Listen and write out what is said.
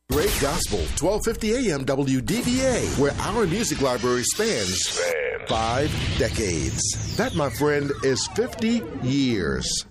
Great Gospel, 1250 AM WDVA, where our music library spans 5 decades. That, my friend, is 50 years.